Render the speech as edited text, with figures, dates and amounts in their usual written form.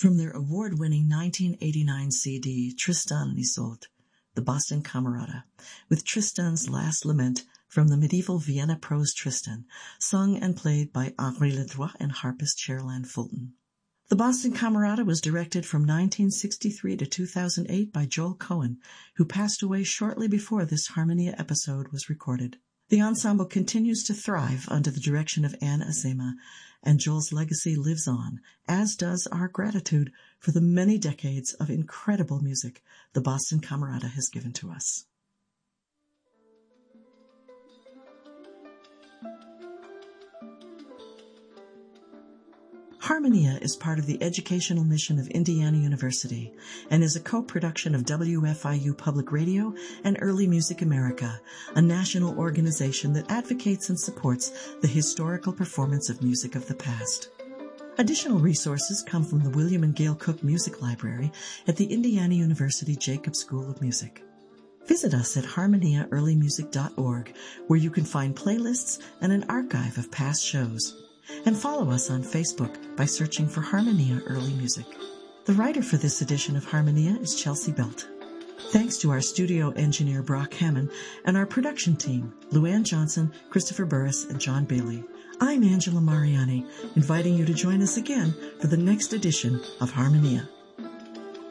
From their award-winning 1989 CD, Tristan and Isolde, the Boston Camerata, with Tristan's Last Lament from the medieval Vienna prose Tristan, sung and played by Henri Ledroit and harpist Cherlyn Fulton. The Boston Camerata was directed from 1963 to 2008 by Joel Cohen, who passed away shortly before this Harmonia episode was recorded. The ensemble continues to thrive under the direction of Anne Azema, and Joel's legacy lives on, as does our gratitude for the many decades of incredible music the Boston Camerata has given to us. Harmonia is part of the educational mission of Indiana University and is a co-production of WFIU Public Radio and Early Music America, a national organization that advocates and supports the historical performance of music of the past. Additional resources come from the William and Gail Cook Music Library at the Indiana University Jacobs School of Music. Visit us at harmoniaearlymusic.org, where you can find playlists and an archive of past shows. And follow us on Facebook by searching for Harmonia Early Music. The writer for this edition of Harmonia is Chelsea Belt. Thanks to our studio engineer Brock Hammond and our production team, Luann Johnson, Christopher Burris, and John Bailey. I'm Angela Mariani, inviting you to join us again for the next edition of Harmonia.